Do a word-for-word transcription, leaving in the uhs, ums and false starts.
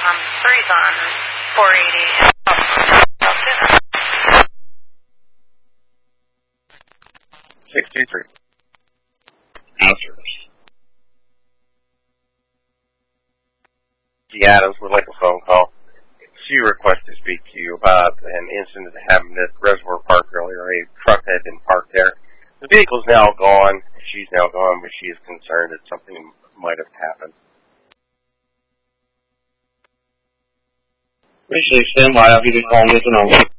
um, threes on four eighty and six two three. Answers. G. Adams would like a phone call. She requests to speak to you about an incident that happened at Reservoir Park earlier. A truck had been parked there. The vehicle's now gone. She's now gone, but she is concerned that something might have happened. Appreciate it, Stand by. I'll give you a call in just a moment.